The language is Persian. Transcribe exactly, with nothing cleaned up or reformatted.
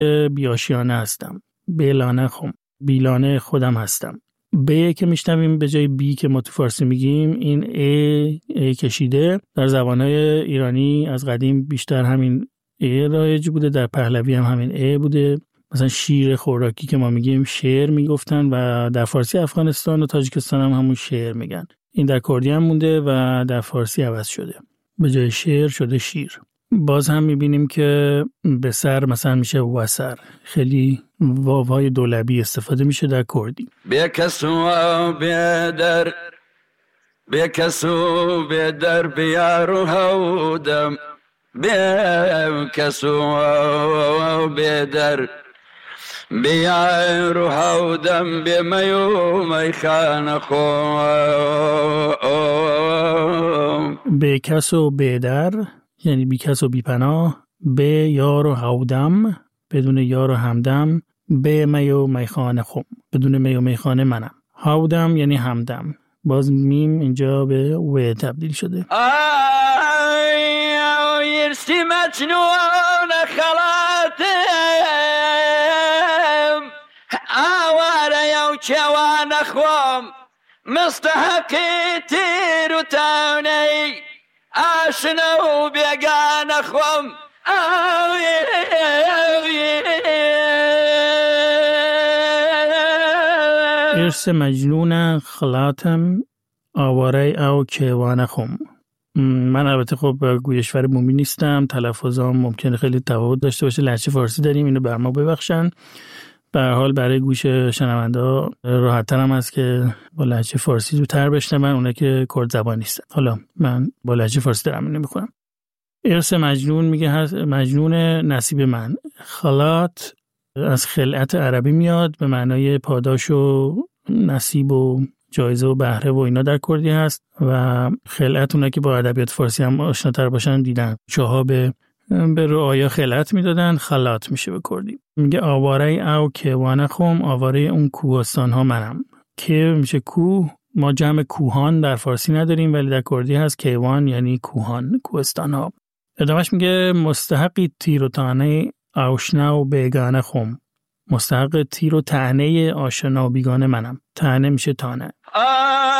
بیاشیانه هستم. بیلانه خم، بیلانه خودم هستم. به که میشنویم به جای بی که ما تو فارسی میگیم، این ای, ای کشیده در زبانهای ایرانی از قدیم بیشتر همین ای رایج بوده، در پهلوی هم همین ای بوده. مثلا شیر خوراکی که ما میگیم شعر میگفتن و در فارسی افغانستان و تاجیکستان هم همون شعر میگن. این در کردی هم مونده و در فارسی عوض شده، به جای شعر شده شیر. باز هم میبینیم که به سر مثلا میشه وسر، خیلی واوهای دولبی استفاده میشه در کردی. بیکسو بیدر بیکسو بیدر بیارو هودم بیکسو بیدر بیارو هودم بیمیو میخان خون. بیکسو بیدر یعنی بی کس و بی پناه، به یار و هودم بدون یار و همدم، به می و میخانه خم بدون می و میخانه منم. هودم یعنی همدم، باز میم اینجا به و تبدیل شده. آی یرسی مجنون خلاتم آواره یو چوان خوام مستحقی تیر و تاونی آشنا و بیگان خوام. ارس مجنون خلاتم آواره او کیوان خوم. من البته خب گویشور بومی نیستم، تلفظام ممکنه خیلی تفاوت داشته باشه، لهجه فارسی داریم، اینو بر ما ببخشن. به هر حال برای گوش شنونده راحت‌تر هم هست که با لهجه فارسی زودتر بشنون، اونایی که کرد زبان نیستن. حالا من با لهجه فارسی دارم اینو میخونم. ارث مجنون میگه هست مجنون نصیب من. خلات از خلعت عربی میاد، به معنای پاداش و نصیب و جایزه و بهره و اینا در کردی هست و خلعت اونایی که با ادبیات فارسی هم آشناتر باشن دیدن، چاها به به رعایا خلعت میدادن، خلات میشه به کردی. میگه آواره او کیوان خوم، آواره اون کوهستان ها منم. که میشه کوه، ما جمع کوهان در فارسی نداریم ولی در کردی هست کیوان یعنی کوهان، کوهستان ها. ادامهش میگه مستحقی تیر و تانه آشنا و بیگانه خوم. مستحق تیر و طعنه آشنا و بیگانه منم. طعنه میشه تانه.